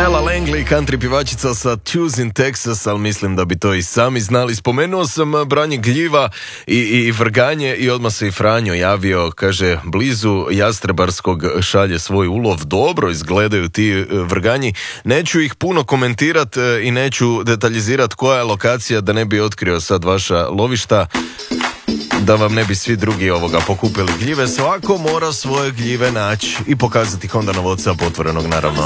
Ella Langley, country pivačica sa Tucson, Texas, ali mislim da bi to i sami znali. Spomenuo sam branje gljiva i vrganje i odmah se i Franjo javio, kaže, blizu Jastrebarskog šalje svoj ulov, dobro izgledaju ti vrganji. Neću ih puno komentirat i neću detaljizirat koja je lokacija, da ne bi otkrio sad vaša lovišta, da vam ne bi svi drugi pokupili gljive. Svako mora svoje gljive naći i pokazati ih onda na WhatsApp otvorenog, naravno.